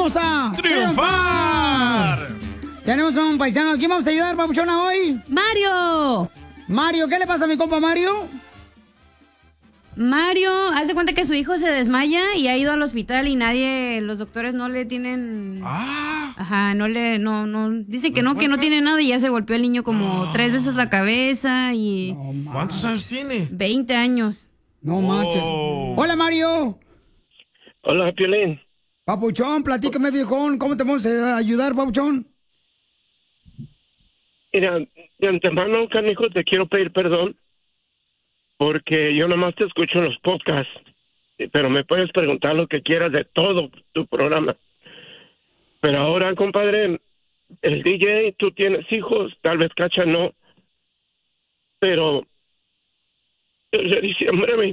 vamos a ¡triunfar! Tenemos a un paisano. ¿Quién vamos a ayudar, papuchona, hoy? ¡Mario! Mario, ¿qué le pasa a mi compa Mario? Mario, haz de cuenta que su hijo se desmaya y ha ido al hospital y los doctores no le tienen... Ajá, dicen que no tiene nada y ya se golpeó el niño como 3 veces la cabeza y... ¿Cuántos años tiene? 20 años. No marches. Hola, Mario. Hola, Piolín. Papuchón, platícame, viejón. ¿Cómo te vamos a ayudar, papuchón? Mira, de antemano, canijo, te quiero pedir perdón porque yo nomás te escucho en los podcasts, pero me puedes preguntar lo que quieras de todo tu programa. Pero ahora, compadre, el DJ, tú tienes hijos, tal vez Cacha no, pero desde diciembre